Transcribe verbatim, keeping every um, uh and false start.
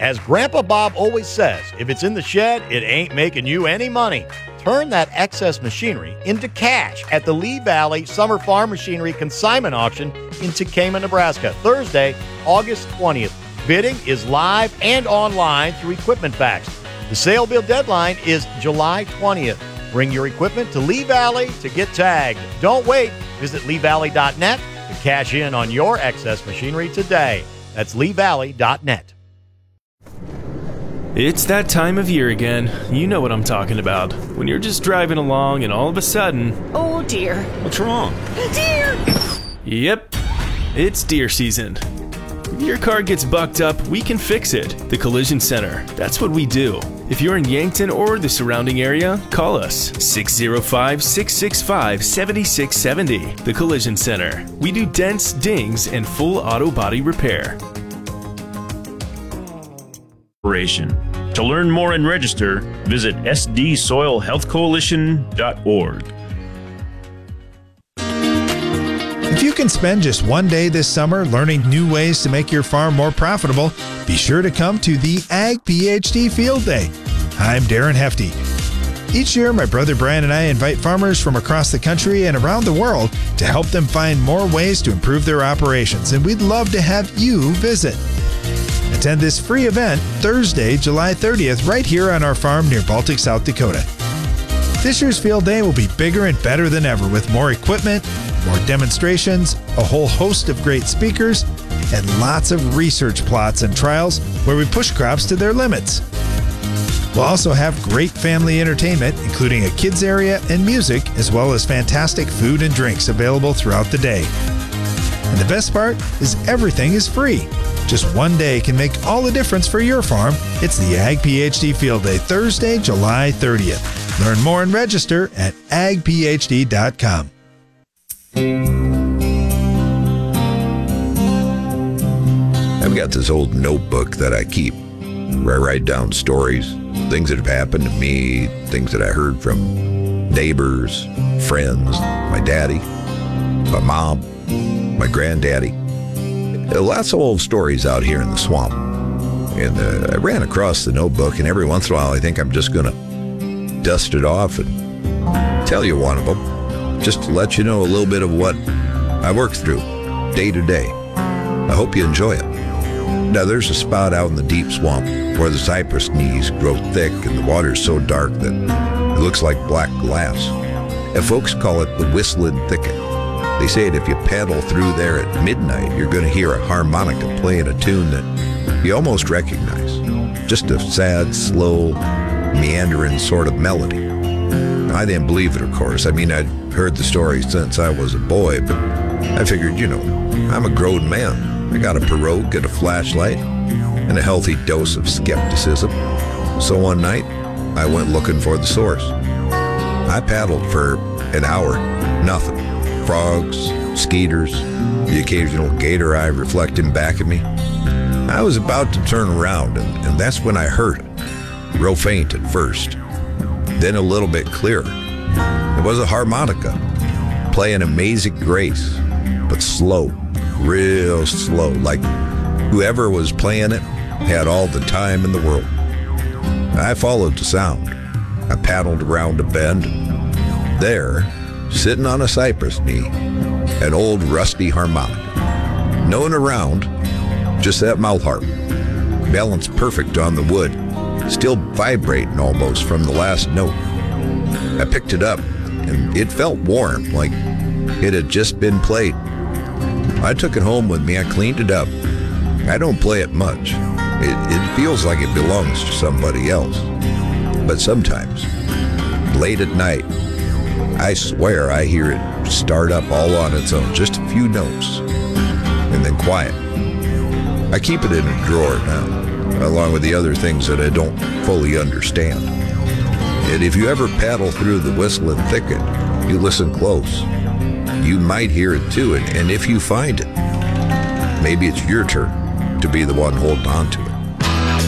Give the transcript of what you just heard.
As Grandpa Bob always says, if it's in the shed, it ain't making you any money. Turn that excess machinery into cash at the Lee Valley Summer Farm Machinery Consignment Auction in Tekamah, Nebraska, Thursday, August twentieth. Bidding is live and online through Equipment Facts. The sale bid deadline is July twentieth. Bring your equipment to Lee Valley to get tagged. Don't wait. Visit lee valley dot net to cash in on your excess machinery today. That's lee valley dot net. It's that time of year again. You know what I'm talking about. When you're just driving along and all of a sudden... Oh, dear. What's wrong? Deer! Yep, it's deer season. If your car gets bucked up, we can fix it. The Collision Center. That's what we do. If you're in Yankton or the surrounding area, call us. six oh five, six six five, seven six seven oh. The Collision Center. We do dents, dings, and full auto body repair. To learn more and register, visit s d soil health coalition dot org. If you can spend just one day this summer learning new ways to make your farm more profitable, be sure to come to the Ag PhD Field Day. I'm Darren Hefty. Each year, my brother Brian and I invite farmers from across the country and around the world to help them find more ways to improve their operations, and we'd love to have you visit. Attend this free event Thursday, July thirtieth, right here on our farm near Baltic, South Dakota. This year's field day will be bigger and better than ever with more equipment, more demonstrations, a whole host of great speakers, and lots of research plots and trials where we push crops to their limits. We'll also have great family entertainment, including a kids area and music, as well as fantastic food and drinks available throughout the day. And the best part is everything is free. Just one day can make all the difference for your farm. It's the Ag PhD Field Day, Thursday, July thirtieth. Learn more and register at ag p h d dot com. I've got this old notebook that I keep where I write down stories, things that have happened to me, things that I heard from neighbors, friends, my daddy, my mom, my granddaddy. Lots of old stories out here in the swamp. And uh, I ran across the notebook, and every once in a while I think I'm just going to dust it off and tell you one of them, just to let you know a little bit of what I work through day to day. I hope you enjoy it. Now, there's a spot out in the deep swamp where the cypress knees grow thick and the water's so dark that it looks like black glass. And folks call it the Whistling Thicket. They say that if you paddle through there at midnight, you're going to hear a harmonica playing a tune that you almost recognize. Just a sad, slow, meandering sort of melody. I didn't believe it, of course. I mean, I'd heard the story since I was a boy, but I figured, you know, I'm a grown man. I got a pirogue and a flashlight and a healthy dose of skepticism. So one night, I went looking for the source. I paddled for an hour, nothing. Frogs, skeeters, the occasional gator eye reflecting back at me. I was about to turn around, and, and that's when I heard it. Real faint at first, then a little bit clearer. It was a harmonica, playing Amazing Grace, but slow, real slow, like whoever was playing it had all the time in the world. I followed the sound. I paddled around a bend. There, sitting on a cypress knee, an old rusty harmonica. No one around, just that mouth harp, balanced perfect on the wood, still vibrating almost from the last note. I picked it up, and it felt warm, like it had just been played. I took it home with me. I cleaned it up. I don't play it much. It, it feels like it belongs to somebody else. But sometimes, late at night, I swear I hear it start up all on its own, just a few notes, and then quiet. I keep it in a drawer now, along with the other things that I don't fully understand. And if you ever paddle through the Whistling Thicket, you listen close. You might hear it too, and, and if you find it, maybe it's your turn to be the one holding on to it.